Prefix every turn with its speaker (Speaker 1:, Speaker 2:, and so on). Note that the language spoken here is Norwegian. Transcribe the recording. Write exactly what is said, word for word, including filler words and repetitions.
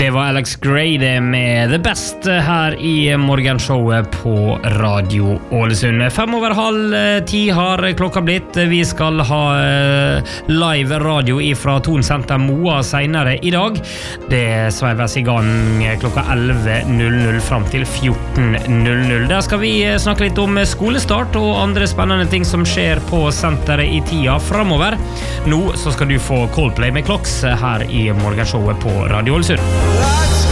Speaker 1: Det var Alex Gray det med The Best her i morgenshowet på Radio Ålesund. Fem over halv ti har klokka blitt. Vi skal ha live radio fra Thon Senter Moa senere i dag. Det sveives i gang klokka elleve null null fram til fjorten null null. Der skal vi snakke litt om skolestart og andre spennende ting som skjer på senteret i tida fremover. Nå så skal du få Coldplay med Clocks her i morgenshowet på Radio Ålesund.